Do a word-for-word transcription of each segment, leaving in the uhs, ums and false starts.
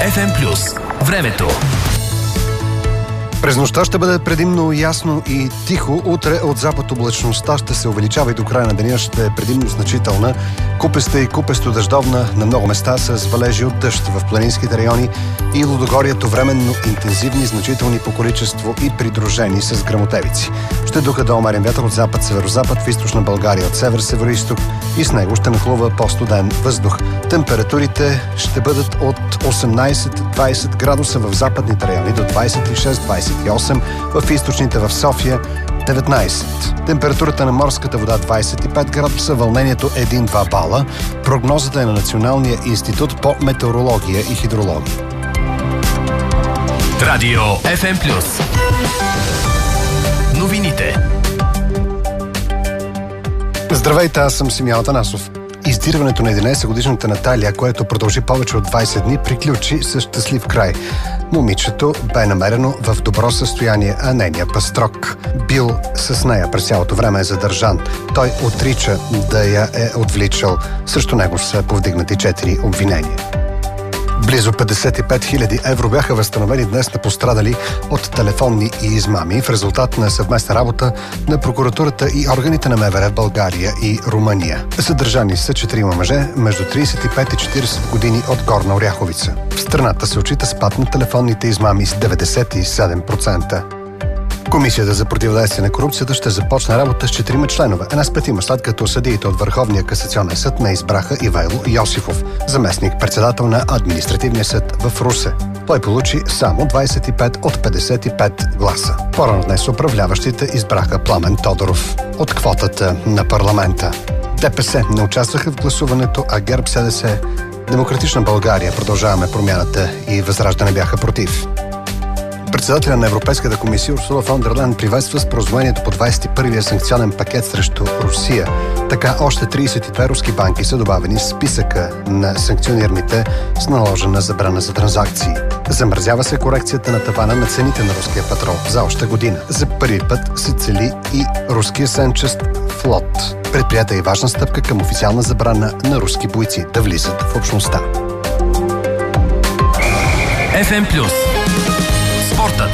Еф Ем плюс. Времето. През нощта ще бъде предимно ясно и тихо. Утре от запад облачността ще се увеличава и до края на деня ще е предимно значителна. Купеста и купесто дъждовна на много места с валежи от дъжд в планинските райони и Лудогорието временно интензивни, значителни по количество и придружени с гръмотевици. Ще духа до умерен вятър от запад-северозапад в източна България от север-североизток и с него ще нахлува по-студен въздух. Температурите ще бъдат от осемнайсет до двайсет градуса в западните райони до двайсет и шест до двайсет и осем, в източните в София деветнайсет. Температурата на морската вода двайсет и пет градуса, вълнението един до два бала. Прогнозата е на Националния институт по метеорология и хидрология. Радио Еф Ем плюс. Новините. Здравейте, аз съм Симеон Атанасов. Издирването на единайсетгодишната Наталия, което продължи повече от двайсет дни, приключи с щастлив край. Момичето бе намерено в добро състояние, а нейният пастрок бил с нея през цялото време е задържан. Той отрича да я е отвличал. Срещу него са повдигнати четири обвинения. Близо петдесет и пет хиляди евро бяха възстановени днес на пострадали от телефонни и измами в резултат на съвместна работа на прокуратурата и органите на МВР в България и Румъния. Задържани са четирима мъже между трийсет и пет и четирийсет години от Горна Оряховица. В страната се отчита спад на телефонните измами с деветдесет и седем процента. Комисията за противодействие на корупцията ще започне работа с четирима членове. Една с петима, след като съдиите от Върховния касационен съд не избраха Ивайло Йосифов, заместник-председател на Административния съд в Русе. Той получи само двайсет и пет от петдесет и пет гласа. По-рано днес управляващите избраха Пламен Тодоров от квотата на парламента. ДПС не участваха в гласуването, а ГЕРБ, СДС, Демократична България, Продължаваме промяната и Възраждане бяха против. Председателя на Европейската комисия Урсула фон дер Лайен приветства споразумението по двайсет и първия санкционен пакет срещу Русия. Така още трийсет и две руски банки са добавени в списъка на санкционираните с наложена забрана за транзакции. Замразява се корекцията на тавана на цените на руския петрол за още година. За първи път се цели и руския сенчест флот. Предприята и важна стъпка към официална забрана на руски бойци да влизат в общността. Еф Ем плюс. Спортът.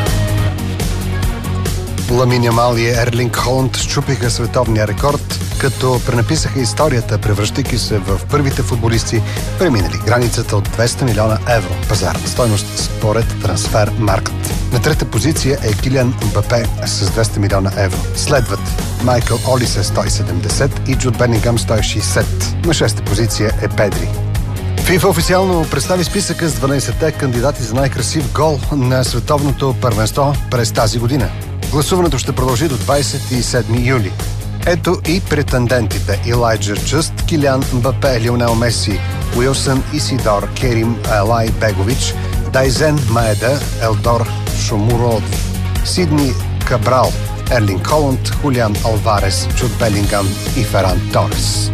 Ламин Ямал и Ерлинг Холанд счупиха световния рекорд, като пренаписаха историята, превръщайки се в първите футболисти, преминали границата от двеста милиона евро пазарна стойност според Трансфермаркт. На трета позиция е Килиан Мбапе с двеста милиона евро. Следват Майкъл Олисе сто и седемдесет и Джуд Белингъм сто и шейсет. На шеста позиция е Педри. ФИФА официално представи списъка с дванайсетте кандидати за най-красив гол на световното първенство през тази година. Гласуването ще продължи до двайсет и седми юли. Ето и претендентите: Илайджа Джъст, Килиан Мбапе, Лионел Меси, Уилсън Исидор, Керим Елай Бегович, Дайзен Маеда, Елдор Шомурод, Сидни Кабрал, Ерлинг Холанд, Хулиан Алварес, Джуд Белингъм и Феран Торес.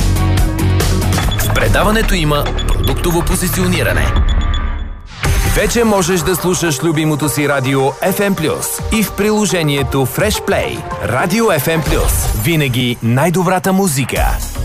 В предаването има продуктово позициониране. Вече можеш да слушаш любимото си радио Еф Ем плюс и в приложението Fresh Play. Радио Еф Ем плюс. Винаги най-добрата музика.